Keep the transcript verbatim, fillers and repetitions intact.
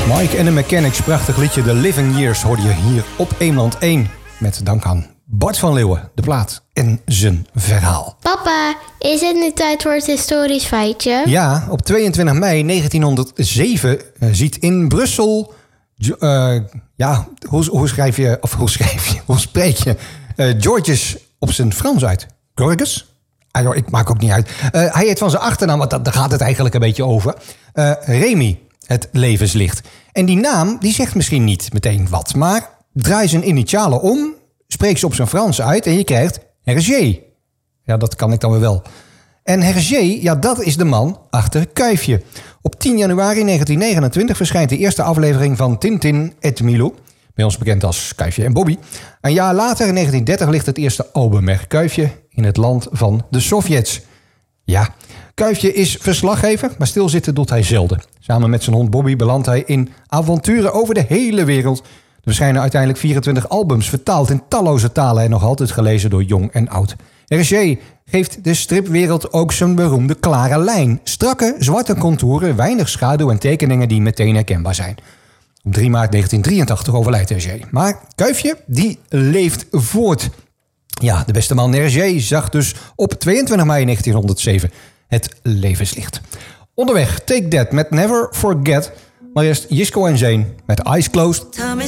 Mike and the Mechanics, prachtig liedje The Living Years hoorde je hier op Eemland één. Met dank aan Bart van Leeuwen, de plaat en zijn verhaal. Papa, is het nu tijd voor het historisch feitje? Ja, op tweeëntwintig mei negentienhonderdzeven uh, ziet in Brussel... Uh, ja, hoe, hoe schrijf je... Of hoe schrijf je... Hoe spreek je... Uh, Georges op zijn Frans uit. Georges? Ah, joh, ik maak ook niet uit. Uh, hij heet van zijn achternaam, want daar gaat het eigenlijk een beetje over. Uh, Remy, het levenslicht. En die naam, die zegt misschien niet meteen wat. Maar draai zijn initialen om, spreek ze op zijn Frans uit en je krijgt Hergé. Ja, dat kan ik dan weer wel. En Hergé, ja, dat is de man achter Kuifje. Op tien januari negentien negenentwintig verschijnt de eerste aflevering van Tintin et Milou. Bij ons bekend als Kuifje en Bobby. Een jaar later, in negentien dertig, ligt het eerste album er, Kuifje in het land van de Sovjets. Ja, Kuifje is verslaggever, maar stilzitten doet hij zelden. Samen met zijn hond Bobby belandt hij in avonturen over de hele wereld. Er verschijnen uiteindelijk vierentwintig albums, vertaald in talloze talen en nog altijd gelezen door jong en oud. Hergé geeft de stripwereld ook zijn beroemde klare lijn. Strakke, zwarte contouren, weinig schaduw en tekeningen die meteen herkenbaar zijn. Op drie maart negentien drieëntachtig overlijdt Hergé. Maar Kuifje, die leeft voort. Ja, de beste man Hergé zag dus op tweeëntwintig mei negentienhonderdzeven het levenslicht. Onderweg, Take That met Never Forget. Maar eerst Jisco en Zane met Eyes Closed.